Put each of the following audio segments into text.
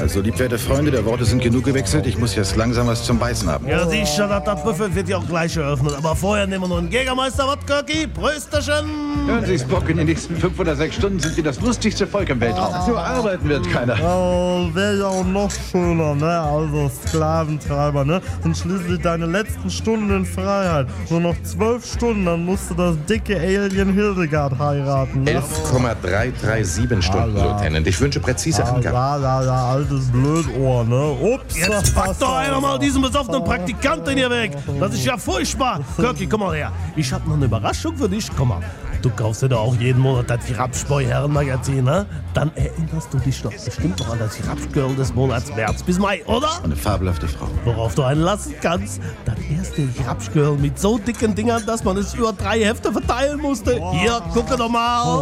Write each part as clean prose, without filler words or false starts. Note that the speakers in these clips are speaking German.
Also, liebwerte Freunde, der Worte sind genug gewechselt. Ich muss jetzt langsam was zum Beißen haben. Ja, sicher, das Buffet wird ja auch gleich eröffnet. Aber vorher nehmen wir noch einen Jägermeister, was, Kirky? Prösterchen! Hören Sie, Spock, in den nächsten 5 oder 6 Stunden sind wir das lustigste Volk im Weltraum. So arbeiten wird keiner. Oh, wäre ja auch noch schöner, ne? Also Sklaventreiber, ne? Sind schließlich deine letzten Stunden in Freiheit. Nur noch 12 Stunden, dann musst du das dicke Alien Hildegard heiraten, ne? 11,337 Stunden, Lieutenant. Ich wünsche präzise Angaben. Ja, altes Blödohr, ne? Ups. Jetzt pack doch einer mal diesen besoffenen Praktikanten hier weg. Das ist ja furchtbar. Kirky, komm mal her. Ich hab noch eine Überraschung für dich. Komm mal. Du kaufst dir doch auch jeden Monat das Rapsboy-Herrenmagazin, ne? Dann erinnerst du dich doch bestimmt noch an das Rapsgirl des Monats März bis Mai, oder? Eine fabelhafte Frau. Worauf du einen lassen kannst. Das erste Rapsgirl mit so dicken Dingern, dass man es über 3 Hefte verteilen musste. Hier, gucke doch mal.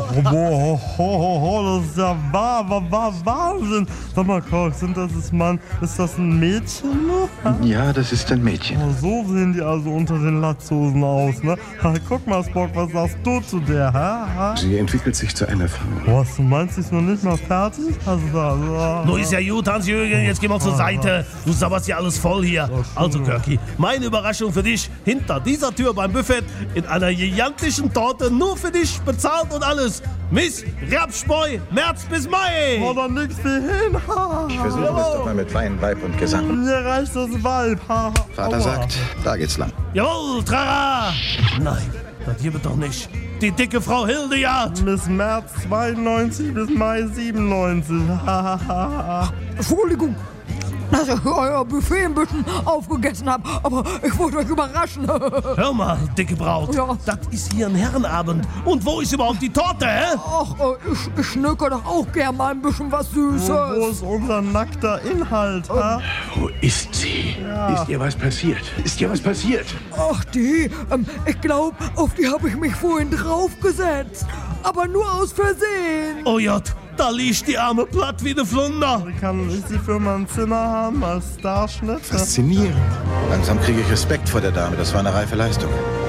Das ist ja Wahnsinn. Sag mal, Koch, ist das ein Mädchen noch? Ja, das ist ein Mädchen. Oh, so sehen die also unter den Latzhosen aus, ne? Guck mal, Spock, was sagst du zu der, hä? Sie entwickelt sich zu einer Frau. Was, du meinst, sie ist noch nicht mal fertig? Nur ist ja gut, Hans-Jürgen, jetzt geh mal zur Seite. Du sabberst ja alles voll hier. Also, Kirky, meine Überraschung für dich. Hinter dieser Tür beim Buffet in einer gigantischen Torte nur für dich bezahlt und alles. Miss Rapsboy, März bis Mai. Oh, dann nix wie hin. Ich versuche es doch mal mit Wein, Weib und Gesang. Mir reicht das Weib. Vater sagt, da geht's lang. Jawohl, Trara. Nein, das hier wird doch nicht. Die dicke Frau Hildegard. Bis März 92 bis Mai 97. Entschuldigung, dass ich euer Buffet ein bisschen aufgegessen habe, aber ich wollte euch überraschen. Hör mal, dicke Braut. Ja. Das ist hier ein Herrenabend. Und wo ist überhaupt die Torte, hä? Ach, ich schnöcke doch auch gern mal ein bisschen was Süßes. Wo ist unser nackter Inhalt, ha? Wo ist sie? Ja. Ist ihr was passiert? Ach, ich glaube, auf die habe ich mich vorhin draufgesetzt. Aber nur aus Versehen. Oh Jott, da liegt die arme platt wie ne Flunder. Kann ich sie für mein Zimmer haben als Starschnitt? Faszinierend. Langsam kriege ich Respekt vor der Dame. Das war eine reife Leistung.